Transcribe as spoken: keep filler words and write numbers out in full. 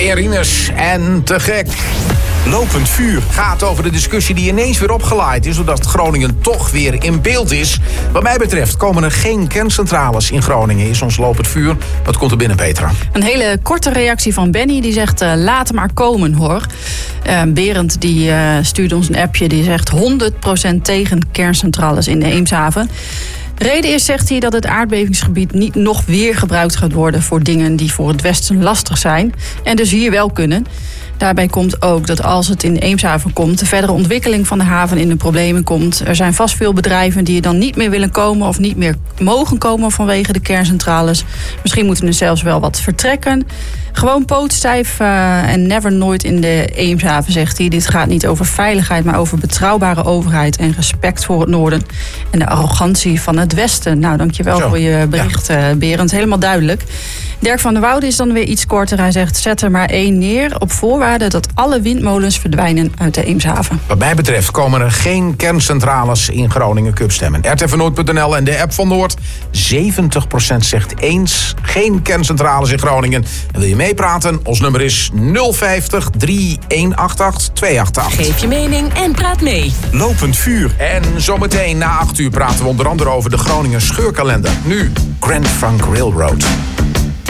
Hey Rinus, en te gek. Lopend vuur Gaat over de discussie die ineens weer opgelaaid is, zodat Groningen toch weer in beeld is. Wat mij betreft komen er geen kerncentrales in Groningen, is ons lopend vuur. Wat komt er binnen, Petra? Een hele korte reactie van Benny, die zegt uh, laat hem maar komen hoor. Uh, Berend die uh, stuurde ons een appje, die zegt honderd procent tegen kerncentrales in de Eemshaven. Reden is, zegt hij, dat het aardbevingsgebied niet nog weer gebruikt gaat worden voor dingen die voor het Westen lastig zijn en dus hier wel kunnen. Daarbij komt ook dat als het in de Eemshaven komt, de verdere ontwikkeling van de haven in de problemen komt. Er zijn vast veel bedrijven die er dan niet meer willen komen of niet meer mogen komen vanwege de kerncentrales. Misschien moeten er zelfs wel wat vertrekken. Gewoon pootstijf uh, en never nooit in de Eemshaven, zegt hij. Dit gaat niet over veiligheid, maar over betrouwbare overheid en respect voor het noorden. En de arrogantie van het Westen. Nou, dankjewel Zo. voor je bericht, Ja. uh, Berend. Helemaal duidelijk. Dirk van der Woude is dan weer iets korter. Hij zegt, zet er maar één neer op voorwaarde dat alle windmolens verdwijnen uit de Eemshaven. Wat mij betreft komen er geen kerncentrales in Groningen. Cup stemmen. R T V Noord punt n l en de app van Noord. zeventig procent zegt eens geen kerncentrales in Groningen. En wil je meepraten? Ons nummer is nul vijftig, drie een acht acht, twee acht acht. Geef je mening en praat mee. Lopend vuur. En zometeen na acht uur praten we onder andere over de Groningen scheurkalender. Nu Grand Funk Railroad.